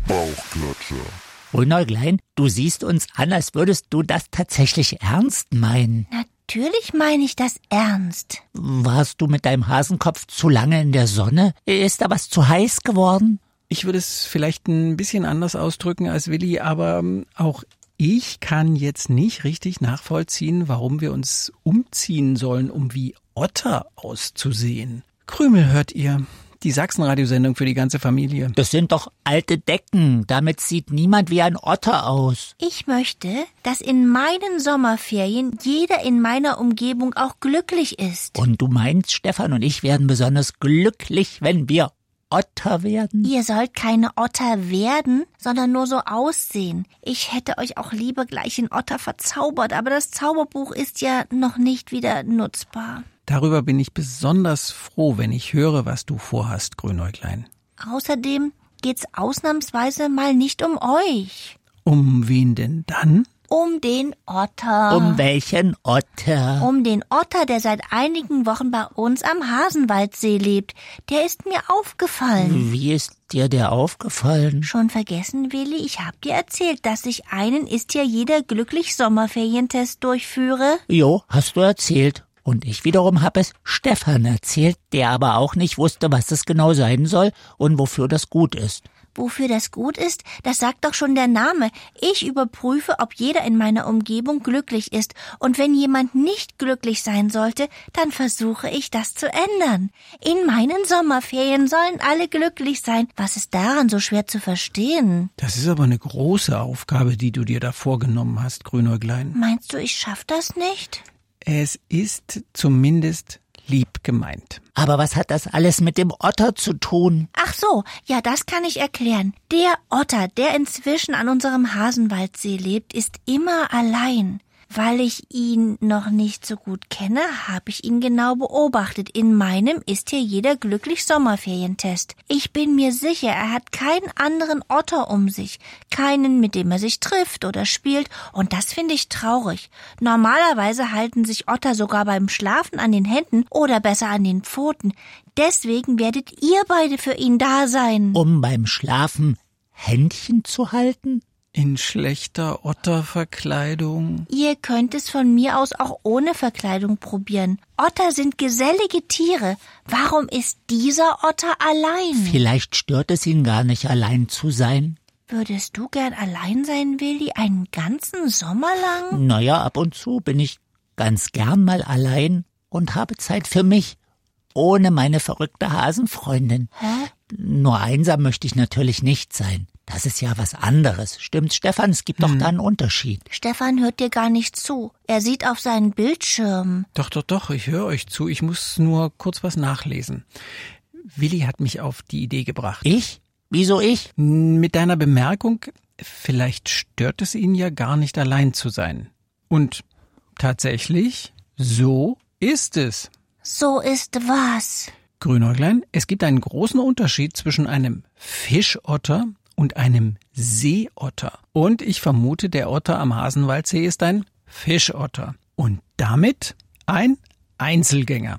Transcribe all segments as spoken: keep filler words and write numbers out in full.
Bauchklatscher. Grünäuglein, du siehst uns an, als würdest du das tatsächlich ernst meinen. Natürlich meine ich das ernst. Warst du mit deinem Hasenkopf zu lange in der Sonne? Ist da was zu heiß geworden? Ich würde es vielleicht ein bisschen anders ausdrücken als Willi, aber auch ich kann jetzt nicht richtig nachvollziehen, warum wir uns umziehen sollen, um wie Otter auszusehen. Krümel hört ihr. Die Sachsenradiosendung für die ganze Familie. Das sind doch alte Decken. Damit sieht niemand wie ein Otter aus. Ich möchte, dass in meinen Sommerferien jeder in meiner Umgebung auch glücklich ist. Und du meinst, Stefan und ich werden besonders glücklich, wenn wir Otter werden? Ihr sollt keine Otter werden, sondern nur so aussehen. Ich hätte euch auch lieber gleich in Otter verzaubert, aber das Zauberbuch ist ja noch nicht wieder nutzbar. Darüber bin ich besonders froh, wenn ich höre, was du vorhast, Grünäuglein. Außerdem geht's ausnahmsweise mal nicht um euch. Um wen denn dann? Um den Otter. Um welchen Otter? Um den Otter, der seit einigen Wochen bei uns am Hasenwaldsee lebt. Der ist mir aufgefallen. Wie ist dir der aufgefallen? Schon vergessen, Willi? Ich hab dir erzählt, dass ich einen Ist ja jeder glücklich Sommerferientest durchführe. Jo, hast du erzählt. Und ich wiederum habe es Stefan erzählt, der aber auch nicht wusste, was das genau sein soll und wofür das gut ist. Wofür das gut ist, das sagt doch schon der Name. Ich überprüfe, ob jeder in meiner Umgebung glücklich ist. Und wenn jemand nicht glücklich sein sollte, dann versuche ich, das zu ändern. In meinen Sommerferien sollen alle glücklich sein. Was ist daran so schwer zu verstehen? Das ist aber eine große Aufgabe, die du dir da vorgenommen hast, Grünäuglein. Meinst du, ich schaff das nicht? Es ist zumindest lieb gemeint. Aber was hat das alles mit dem Otter zu tun? Ach so, ja, das kann ich erklären. Der Otter, der inzwischen an unserem Hasenwaldsee lebt, ist immer allein. Weil ich ihn noch nicht so gut kenne, habe ich ihn genau beobachtet. In meinem Ist hier jeder glücklich Sommerferientest. Ich bin mir sicher, er hat keinen anderen Otter um sich. Keinen, mit dem er sich trifft oder spielt. Und das finde ich traurig. Normalerweise halten sich Otter sogar beim Schlafen an den Händen oder besser an den Pfoten. Deswegen werdet ihr beide für ihn da sein. Um beim Schlafen Händchen zu halten? In schlechter Otterverkleidung. Ihr könnt es von mir aus auch ohne Verkleidung probieren. Otter sind gesellige Tiere. Warum ist dieser Otter allein? Vielleicht stört es ihn gar nicht, allein zu sein. Würdest du gern allein sein, Willi, einen ganzen Sommer lang? Naja, ab und zu bin ich ganz gern mal allein und habe Zeit für mich, ohne meine verrückte Hasenfreundin. Hä? Nur einsam möchte ich natürlich nicht sein. Das ist ja was anderes. Stimmt's, Stefan? Es gibt hm. doch da einen Unterschied. Stefan hört dir gar nicht zu. Er sieht auf seinen Bildschirm. Doch, doch, doch, ich höre euch zu. Ich muss nur kurz was nachlesen. Willi hat mich auf die Idee gebracht. Ich? Wieso ich? Mit deiner Bemerkung, vielleicht stört es ihn ja gar nicht, allein zu sein. Und tatsächlich, so ist es. So ist was? Grünäuglein, es gibt einen großen Unterschied zwischen einem Fischotter und einem Seeotter. Und ich vermute, der Otter am Hasenwaldsee ist ein Fischotter. Und damit ein Einzelgänger.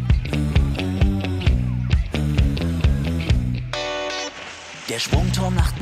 Der Schwungturm nach